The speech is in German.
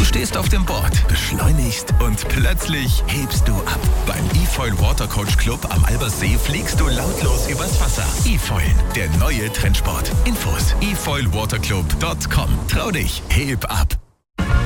stehst auf dem Board, beschleunigst und plötzlich hebst du ab. Beim eFoil Water Coach Club am Albersee fliegst du lautlos übers Wasser. eFoil, der neue Trendsport. Infos: efoilwaterclub.com. Trau dich, heb ab.